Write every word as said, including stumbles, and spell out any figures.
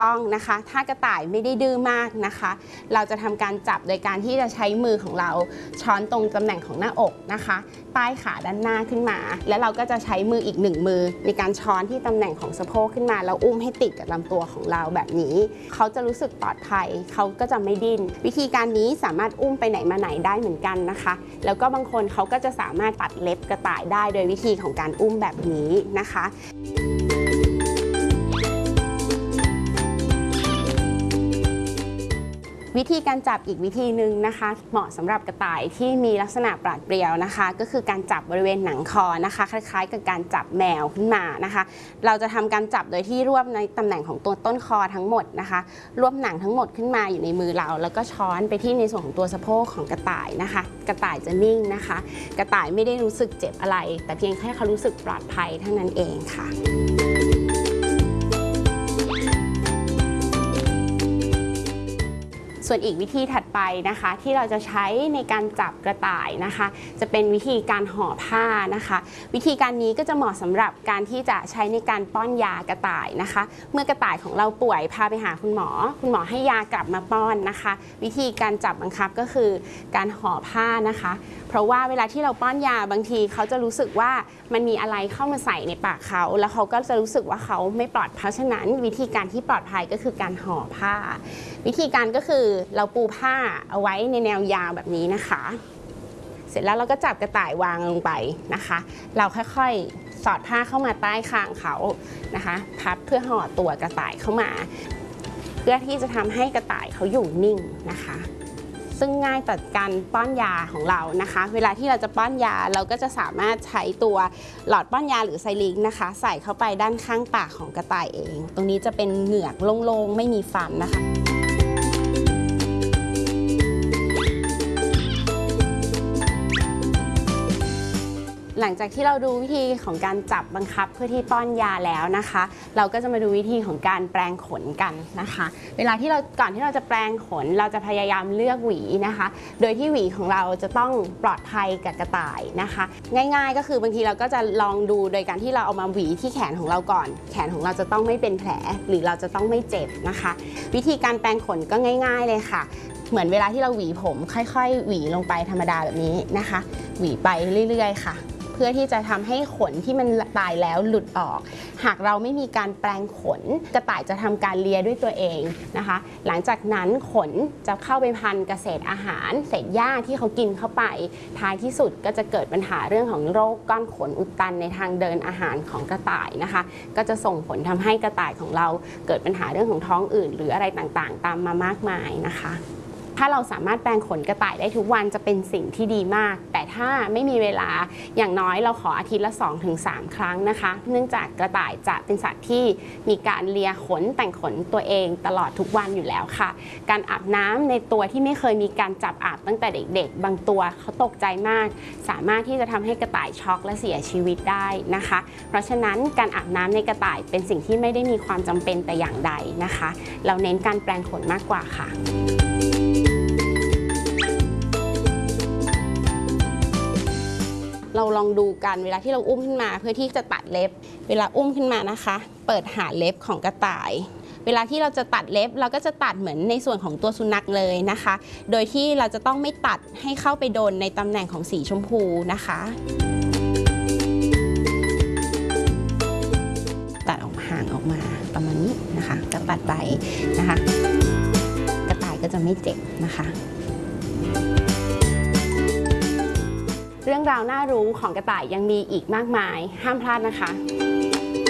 ต้องนะคะถ้ากระต่ายไม่ได้ดื้อมากนะคะเราจะทำการจับโดยการที่จะใช้มือของเราช้อนตรงตำแหน่งของหน้าอกนะคะใต้ขาด้านหน้าขึ้นมาแล้วเราก็จะใช้มืออีกหนึ่งมือในการช้อนที่ตำแหน่งของสะโพกขึ้นมาแล้วอุ้มให้ติดกับลำตัวของเราแบบนี้เขาจะรู้สึกปลอดภัยเขาก็จะไม่ดิ้นวิธีการนี้สามารถอุ้มไปไหนมาไหนได้เหมือนกันนะคะแล้วก็บางคนเขาก็จะสามารถตัดเล็บกระต่ายได้โดยวิธีของการอุ้มแบบนี้นะคะวิธีการจับอีกวิธีหนึ่งนะคะเหมาะสำหรับกระต่ายที่มีลักษณะปราดเปรียวนะคะก็คือการจับบริเวณหนังคอนะคะคล้ายๆกับการจับแมวขึ้นมานะคะเราจะทำการจับโดยที่รวบในตำแหน่งของตัวต้นคอทั้งหมดนะคะรวบหนังทั้งหมดขึ้นมาอยู่ในมือเราแล้วก็ช้อนไปที่ในส่วนของตัวสะโพกของกระต่ายนะคะกระต่ายจะนิ่งนะคะกระต่ายไม่ได้รู้สึกเจ็บอะไรแต่เพียงแค่เขารู้สึกปลอดภัยเท่านั้นเองค่ะส่วนอีกวิธีถัดไปนะคะที่เราจะใช้ในการจับกระต่ายนะคะจะเป็นวิธีการห่อผ้านะคะวิธีการนี้ก็จะเหมาะสำหรับการที่จะใช้ในการป้อนยากระต่ายนะคะเมื่อกระต่ายของเราป่วยพาไปหาคุณหมอคุณหมอให้ยากลับมาป้อนนะคะวิธีการจับบังคับก็คือการห่อผ้านะคะเพราะว่าเวลาที่เราป้อนยาบางทีเขาจะรู้สึกว่ามันมีอะไรเข้ามาใส่ในปากเขาแล้วเขาก็จะรู้สึกว่าเขาไม่ปลอดภัยเพราะฉะนั้นวิธีการที่ปลอดภัยก็คือการห่อผ้าวิธีการก็คือเราปูผ้าเอาไว้ในแนวยาวแบบนี้นะคะเสร็จแล้วเราก็จับกระต่ายวางลงไปนะคะเราค่อยๆสอดผ้าเข้ามาใต้คางเขานะคะพับเพื่อห่อตัวกระต่ายเข้ามาเพื่อที่จะทำให้กระต่ายเขาอยู่นิ่งนะคะซึ่งง่ายต่อการป้อนยาของเรานะคะเวลาที่เราจะป้อนยาเราก็จะสามารถใช้ตัวหลอดป้อนยาหรือไซลิงค์นะคะใส่เข้าไปด้านข้างปากของกระต่ายเองตรงนี้จะเป็นเหงือกโล่งๆไม่มีฟันนะคะหลังจากที่เราดูวิธีของการจับบังคับเพื่อที่ป้อนยาแล้วนะคะเราก็จะมาดูวิธีของการแปรงขนกันนะคะเวลาที่เราก่อนที่เราจะแปรงขนเราจะพยายามเลือกหวีนะคะโดยที่หวีของเราจะต้องปลอดภัยกับกระต่ายนะคะง่ายๆก็คือบางทีเราก็จะลองดูโดยการที่เราเอามาหวีที่แขนของเราก่อนแขนของเราจะต้องไม่เป็นแผลหรือเราจะต้องไม่เจ็บนะคะวิธีการแปรงขนก็ง่ายๆเลยค่ะเหมือนเวลาที่เราหวีผมค่อยๆหวีลงไปธรรมดาแบบนี้นะคะหวีไปเรื่อยๆค่ะเพื่อที่จะทำให้ขนที่มันตายแล้วหลุดออกหากเราไม่มีการแปรงขนกระต่ายจะทำการเลียด้วยตัวเองนะคะหลังจากนั้นขนจะเข้าไปพันกับเศษอาหารเศษหญ้าที่เขากินเข้าไปท้ายที่สุดก็จะเกิดปัญหาเรื่องของโรคก้อนขนอุดตันในทางเดินอาหารของกระต่ายนะคะก็จะส่งผลทำให้กระต่ายของเราเกิดปัญหาเรื่องของท้องอืดหรืออะไรต่างๆตามมามากมายนะคะถ้าเราสามารถแปรงขนกระต่ายได้ทุกวันจะเป็นสิ่งที่ดีมากแต่ถ้าไม่มีเวลาอย่างน้อยเราขออาทิตย์ละ สองถึงสาม ครั้งนะคะเนื่องจากกระต่ายจะเป็นสัตว์ที่มีการเลียขนแต่งขนตัวเองตลอดทุกวันอยู่แล้วค่ะการอาบน้ำในตัวที่ไม่เคยมีการจับอาบตั้งแต่เด็กๆบางตัวเขาตกใจมากสามารถที่จะทำให้กระต่ายช็อกและเสียชีวิตได้นะคะเพราะฉะนั้นการอาบน้ำในกระต่ายเป็นสิ่งที่ไม่ได้มีความจำเป็นแต่อย่างใดนะคะเราเน้นการแปรงขนมากกว่าค่ะเราลองดูกันเวลาที่เราอุ้มขึ้นมาเพื่อที่จะตัดเล็บเวลาอุ้มขึ้นมานะคะเปิดหาเล็บของกระต่ายเวลาที่เราจะตัดเล็บเราก็จะตัดเหมือนในส่วนของตัวสุนัขเลยนะคะโดยที่เราจะต้องไม่ตัดให้เข้าไปโดนในตำแหน่งของสีชมพูนะคะตัดออกห่างออกมาประมาณนี้นะคะก็ตัดไปนะคะกระต่ายก็จะไม่เจ็บนะคะเรื่องราวน่ารู้ของกระต่ายยังมีอีกมากมายห้ามพลาดนะคะ